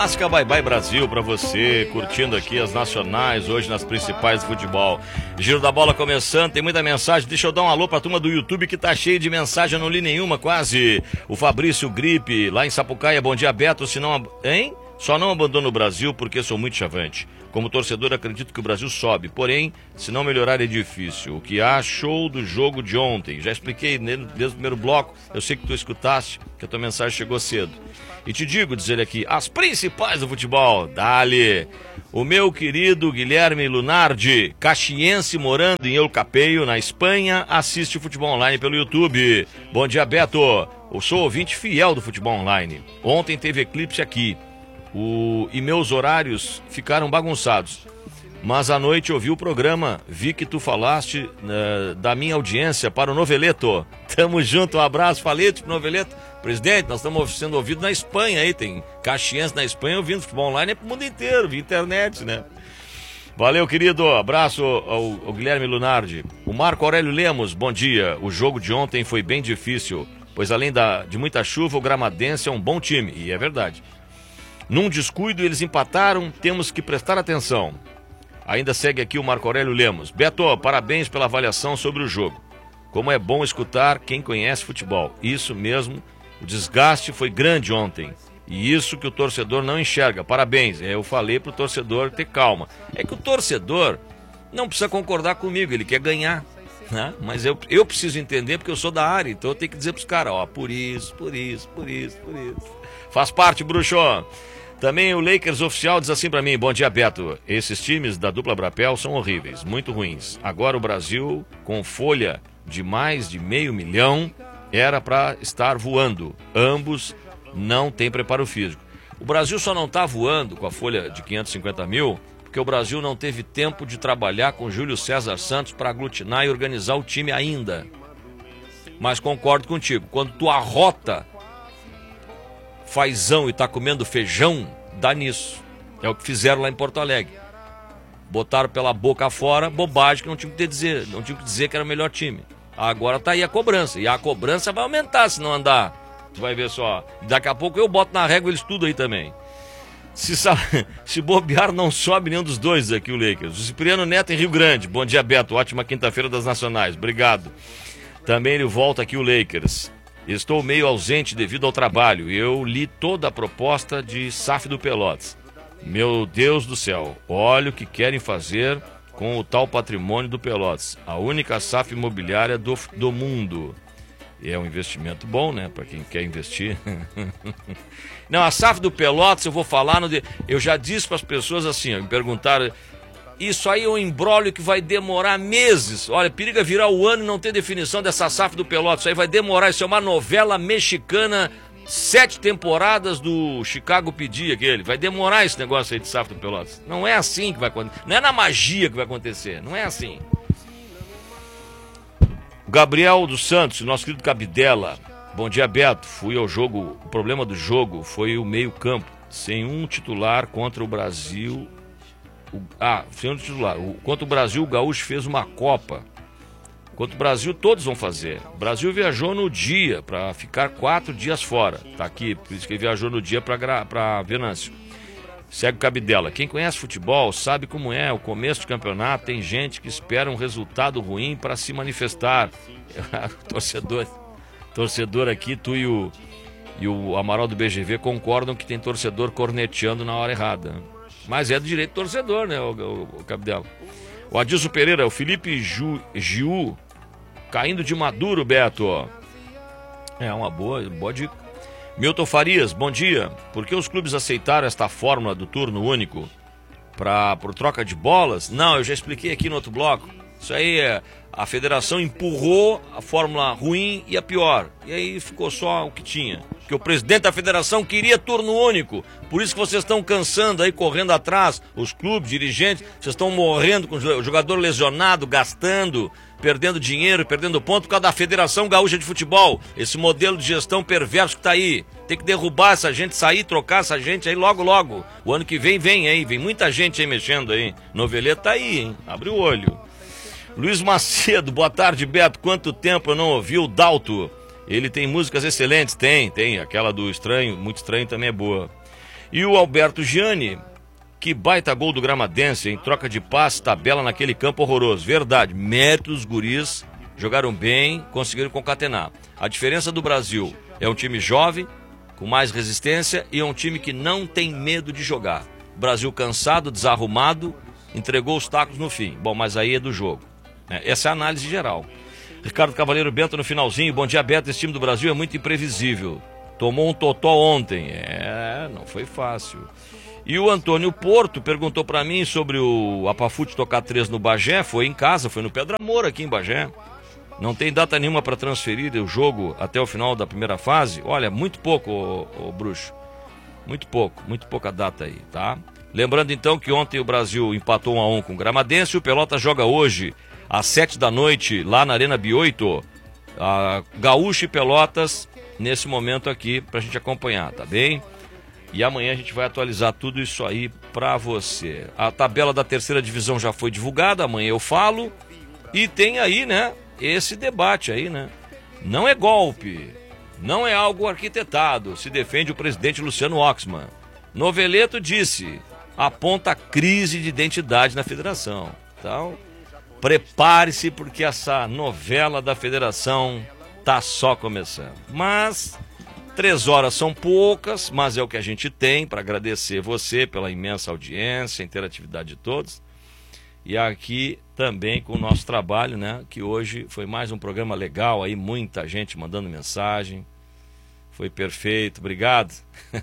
Asca Bye Bye Brasil pra você, curtindo aqui as nacionais, hoje nas principais do futebol. Giro da bola começando, tem muita mensagem. Deixa eu dar um alô pra turma do YouTube que tá cheio de mensagem, eu não li nenhuma quase. O Fabrício Gripe, lá em Sapucaia, bom dia Beto, se não... Hein? Só não abandono o Brasil porque sou muito chavante. Como torcedor acredito que o Brasil sobe, porém, se não melhorar é difícil. O que achou do jogo de ontem? Já expliquei desde o primeiro bloco, eu sei que tu escutaste, que a tua mensagem chegou cedo. E te digo, diz ele aqui, as principais do futebol, dale. O meu querido Guilherme Lunardi, caxiense morando em El Capeio, na Espanha, assiste futebol online pelo YouTube. Bom dia, Beto. Eu sou ouvinte fiel do futebol online. Ontem teve eclipse aqui. E meus horários ficaram bagunçados. Mas à noite eu vi o programa, vi que tu falaste da minha audiência para o Noveleto. Tamo junto, um abraço, falete pro Noveleto. Presidente, nós estamos sendo ouvidos na Espanha aí, tem caxiense na Espanha ouvindo futebol online, é pro mundo inteiro, via internet, né? Valeu, querido, abraço ao Guilherme Lunardi. O Marco Aurélio Lemos, bom dia. O jogo de ontem foi bem difícil, pois além de muita chuva, o Gramadense é um bom time, e é verdade. Num descuido eles empataram, temos que prestar atenção. Ainda segue aqui o Marco Aurélio Lemos. Beto, parabéns pela avaliação sobre o jogo. Como é bom escutar quem conhece futebol. Isso mesmo, o desgaste foi grande ontem. E isso que o torcedor não enxerga. Parabéns, eu falei pro torcedor ter calma. É que o torcedor não precisa concordar comigo, ele quer ganhar. Né? Mas eu preciso entender porque eu sou da área, então eu tenho que dizer pros caras, ó, por isso. Faz parte, bruxo. Também o Lakers oficial diz assim pra mim, bom dia Beto, esses times da dupla Brapel são horríveis, muito ruins. Agora o Brasil, com folha de mais de 500 mil, era pra estar voando. Ambos não têm preparo físico. O Brasil só não tá voando com a folha de 550 mil, porque o Brasil não teve tempo de trabalhar com Júlio César Santos para aglutinar e organizar o time ainda. Mas concordo contigo, quando tu arrota fazão e tá comendo feijão, dá nisso. É o que fizeram lá em Porto Alegre. Botaram pela boca fora, bobagem que não tinha que dizer, não tinha que dizer que era o melhor time. Agora tá aí a cobrança, e a cobrança vai aumentar se não andar. Tu vai ver só. Daqui a pouco eu boto na régua eles tudo aí também. Se bobear, não sobe nenhum dos dois aqui o Lakers. O Cipriano Neto em Rio Grande. Bom dia, Beto. Ótima quinta-feira das Nacionais. Obrigado. Também ele volta aqui o Lakers. Estou meio ausente devido ao trabalho. Eu li toda a proposta de SAF do Pelotas. Meu Deus do céu, olha o que querem fazer com o tal patrimônio do Pelotas. A única SAF imobiliária do mundo. E é um investimento bom, né? Para quem quer investir. Não, a SAF do Pelotas, eu vou falar... Eu já disse para as pessoas assim, me perguntaram... Isso aí é um imbróglio que vai demorar meses. Olha, periga virar o ano e não ter definição dessa SAF do Pelotas. Isso aí vai demorar. Isso é uma novela mexicana, 7 temporadas do Chicago PD aquele. Vai demorar esse negócio aí de SAF do Pelotas. Não é assim que vai acontecer. Não é na magia que vai acontecer. Não é assim. O Gabriel dos Santos, nosso querido Cabidela. Bom dia, Beto. Fui ao jogo. O problema do jogo foi o meio-campo. Sem um titular contra o Brasil... sem um titular. Contra o Brasil, o Gaúcho fez uma Copa. Contra o Brasil, todos vão fazer. O Brasil viajou no dia para ficar 4 dias fora. Tá aqui, por isso que ele viajou no dia para Venâncio. Segue o Cabidela. Quem conhece futebol sabe como é. O começo do campeonato tem gente que espera um resultado ruim para se manifestar. Torcedor aqui, tu e o Amaral do BGV concordam que tem torcedor corneteando na hora errada. Mas é do direito do torcedor, né, o Cabidela. O Adilson Pereira, o Felipe Giu, caindo de maduro, Beto. É uma boa dica. Milton Farias, bom dia. Por que os clubes aceitaram esta fórmula do turno único por troca de bolas? Não, eu já expliquei aqui no outro bloco. Isso aí a federação empurrou a fórmula ruim e a pior. E aí ficou só o que tinha. Porque o presidente da federação queria turno único. Por isso que vocês estão cansando aí, correndo atrás. Os clubes, dirigentes, vocês estão morrendo com o jogador lesionado, gastando, perdendo dinheiro, perdendo ponto por causa da Federação Gaúcha de Futebol. Esse modelo de gestão perverso que tá aí. Tem que derrubar essa gente, sair, trocar essa gente aí logo, logo. O ano que vem aí, vem muita gente aí mexendo aí. Noveleto tá aí, hein? Abre o olho. Luiz Macedo, boa tarde, Beto. Quanto tempo eu não ouvi o Dalto? Ele tem músicas excelentes? Tem. Aquela do Estranho, Muito Estranho também é boa. E o Alberto Gianni, que baita gol do Gramadense, em troca de passe, tabela naquele campo horroroso. Verdade, mérito dos guris, jogaram bem, conseguiram concatenar. A diferença do Brasil é um time jovem, com mais resistência, e é um time que não tem medo de jogar. Brasil cansado, desarrumado, entregou os tacos no fim. Bom, mas aí é do jogo. Essa é a análise geral. Ricardo Cavaleiro Bento no finalzinho. Bom dia, Beto. Esse time do Brasil é muito imprevisível. Tomou um totó ontem. Não foi fácil. E o Antônio Porto perguntou pra mim sobre o Apafute tocar 3 no Bagé. Foi em casa, foi no Pedra Moura aqui em Bagé. Não tem data nenhuma para transferir o jogo até o final da primeira fase. Olha, muito pouco, ô Bruxo. Muito pouca data aí, tá? Lembrando então que ontem o Brasil empatou 1-1 com o Gramadense. O Pelotas joga hoje às 7 da noite lá na Arena B8. A Gaúcho e Pelotas nesse momento aqui pra gente acompanhar, tá bem? E amanhã a gente vai atualizar tudo isso aí pra você. A tabela da terceira divisão já foi divulgada, amanhã eu falo. E tem aí, né, esse debate aí, né? Não é golpe, não é algo arquitetado, se defende o presidente Luciano Oxman. Noveleto disse, aponta a crise de identidade na federação. Então, prepare-se porque essa novela da federação tá só começando. Mas 3 horas são poucas, mas é o que a gente tem para agradecer você pela imensa audiência, interatividade de todos. E aqui também com o nosso trabalho, né? Que hoje foi mais um programa legal aí, muita gente mandando mensagem. Foi perfeito, obrigado.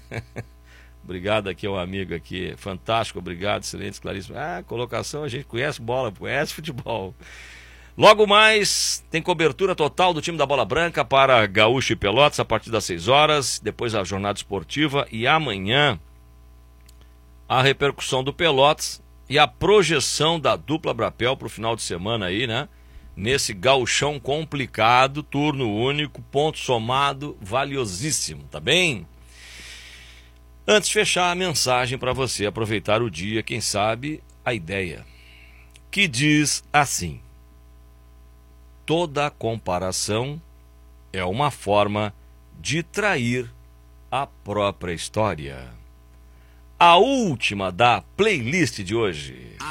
Obrigado aqui ao amigo aqui, fantástico, obrigado, excelente, claríssimo. Colocação, a gente conhece bola, conhece futebol. Logo mais, tem cobertura total do time da Bola Branca para Gaúcho e Pelotas a partir das 6 horas, depois a jornada esportiva e amanhã a repercussão do Pelotas e a projeção da dupla Brapel para o final de semana aí, né? Nesse gauchão complicado, turno único, ponto somado, valiosíssimo, tá bem? Antes de fechar a mensagem para você aproveitar o dia, quem sabe, a ideia, que diz assim: toda comparação é uma forma de trair a própria história. A última da playlist de hoje.